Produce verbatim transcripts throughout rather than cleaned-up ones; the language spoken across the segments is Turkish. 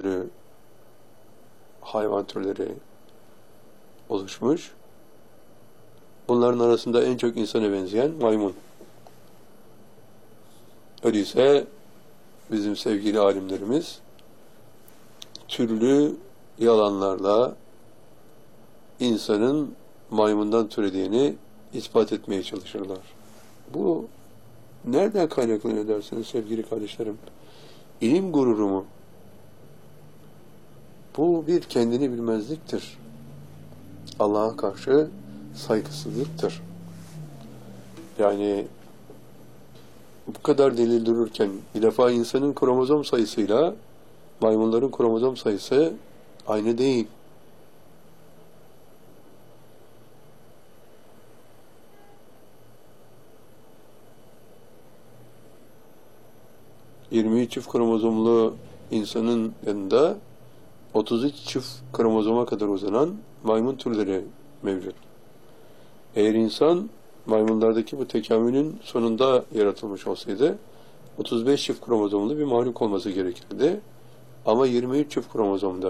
türlü hayvan türleri oluşmuş. Bunların arasında en çok insana benzeyen maymun. Öyleyse bizim sevgili alimlerimiz türlü yalanlarla insanın maymundan türediğini ispat etmeye çalışırlar. Bu nereden kaynaklanıyor dersiniz sevgili kardeşlerim? İlim gururu mu? Bu bir kendini bilmezliktir. Allah'a karşı saygısızlıktır. Yani bu kadar delil dururken bir defa insanın kromozom sayısıyla maymunların kromozom sayısı aynı değil. yirmi üç çift kromozomlu insanın yanında otuz üç çift kromozoma kadar uzanan maymun türleri mevcut. Eğer insan maymunlardaki bu tekamülün sonunda yaratılmış olsaydı otuz beş çift kromozomlu bir mahluk olması gerekirdi. Ama yirmi üç çift kromozomda.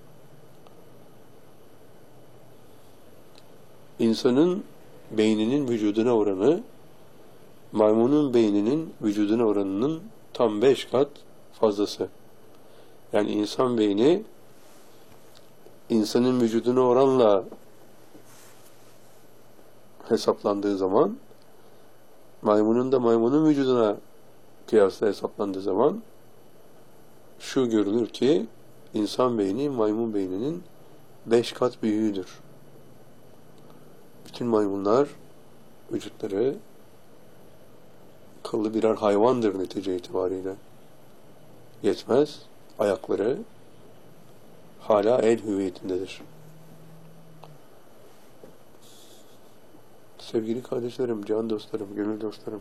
İnsanın beyninin vücuduna oranı maymunun beyninin vücuduna oranının tam beş kat fazlası. Yani insan beyni insanın vücuduna oranla hesaplandığı zaman maymunun da maymunun vücuduna kıyasla hesaplandığı zaman şu görülür ki insan beyni maymun beyninin beş kat büyüğüdür. Bütün maymunlar vücutları kıllı birer hayvandır netice itibariyle. Yetmez, ayakları hala el hüviyetindedir. Sevgili kardeşlerim, can dostlarım, gönül dostlarım,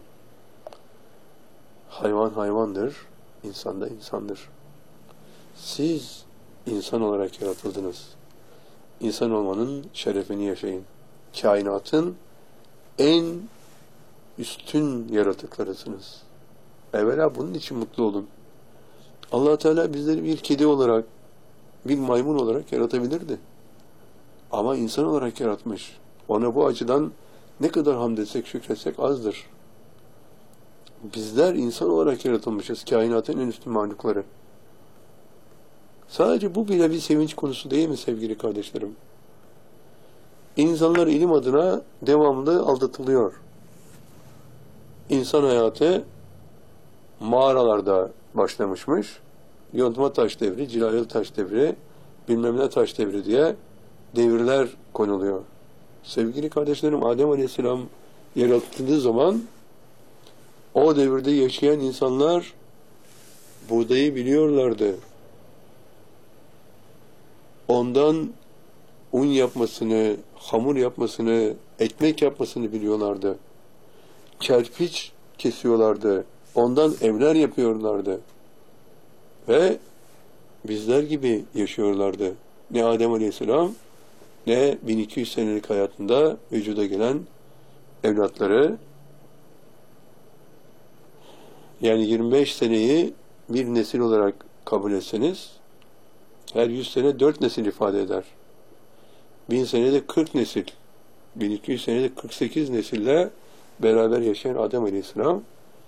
hayvan hayvandır, insan da insandır. Siz insan olarak yaratıldınız. İnsan olmanın şerefini yaşayın. Kainatın en üstün yaratıklarısınız. Evvela bunun için mutlu olun. Allah Teala bizleri bir kedi olarak, bir maymun olarak yaratabilirdi. Ama insan olarak yaratmış. Ona bu açıdan ne kadar hamd etsek, şükretsek azdır. Bizler insan olarak yaratılmışız, kainatın en üstün mahlukları. Sadece bu bile bir sevinç konusu değil mi sevgili kardeşlerim? İnsanlar ilim adına devamlı aldatılıyor. İnsan hayatı mağaralarda başlamışmış. Yontma taş devri, cilayalı taş devri, bilmem ne taş devri diye devirler konuluyor. Sevgili kardeşlerim, Adem Aleyhisselam yaratıldığı zaman o devirde yaşayan insanlar buğdayı biliyorlardı. Ondan un yapmasını, hamur yapmasını, ekmek yapmasını biliyorlardı. Kerpiç kesiyorlardı. Ondan evler yapıyorlardı. Ve bizler gibi yaşıyorlardı. Ne Adem Aleyhisselam, ne bin iki yüz senelik hayatında vücuda gelen evlatları. Yani yirmi beş seneyi bir nesil olarak kabul etseniz, her yüz sene dört nesil ifade eder. bin senede kırk nesil, bin iki yüz senede kırk sekiz nesille beraber yaşayan Adem Aleyhisselam,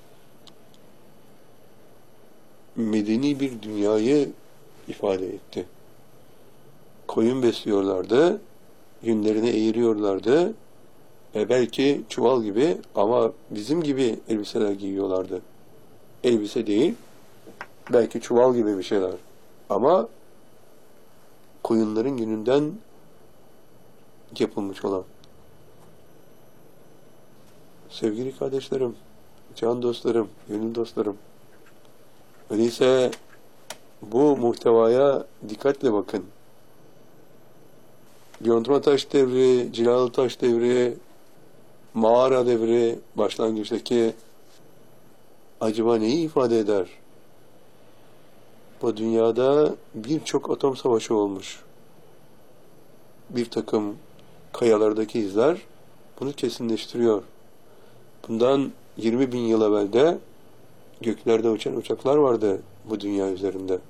medeni bir dünyayı ifade etti. Koyun besliyorlardı, yünlerini eğiriyorlardı, ve belki çuval gibi ama bizim gibi elbiseler giyiyorlardı. Elbise değil, belki çuval gibi bir şeyler. Ama koyunların yününden yapılmış olan. Sevgili kardeşlerim, can dostlarım, gönül dostlarım, öyleyse bu muhtevaya dikkatle bakın. Yontma taş devri, cilalı taş devri, mağara devri, başlangıçtaki acaba neyi ifade eder? Bu dünyada birçok atom savaşı olmuş. Bir takım kayalardaki izler bunu kesinleştiriyor. Bundan yirmi bin yıl evvel de göklerde uçan uçaklar vardı bu dünya üzerinde.